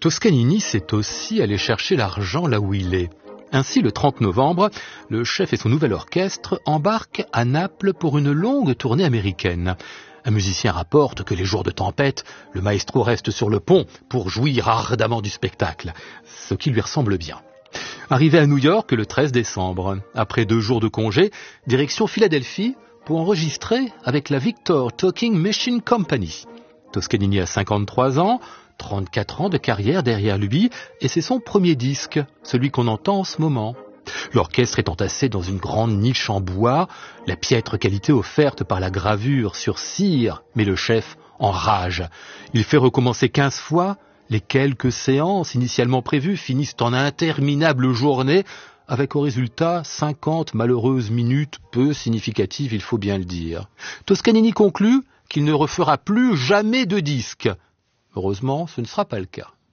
Toscanini sait aussi aller chercher l'argent là où il est. Ainsi, le 30 novembre, le chef et son nouvel orchestre embarquent à Naples pour une longue tournée américaine. Un musicien rapporte que les jours de tempête, le maestro reste sur le pont pour jouir ardemment du spectacle, ce qui lui ressemble bien. Arrivé à New York le 13 décembre, après 2 jours de congé, direction Philadelphie pour enregistrer avec la Victor Talking Machine Company. Toscanini a 53 ans, 34 ans de carrière derrière lui, et c'est son premier disque, celui qu'on entend en ce moment. L'orchestre est entassé dans une grande niche en bois, la piètre qualité offerte par la gravure sur cire, mais le chef enrage. Il fait recommencer 15 fois, les quelques séances initialement prévues finissent en interminables journées, avec au résultat 50 malheureuses minutes peu significatives, il faut bien le dire. Toscanini conclut qu'il ne refera plus jamais de disque. Heureusement, ce ne sera pas le cas.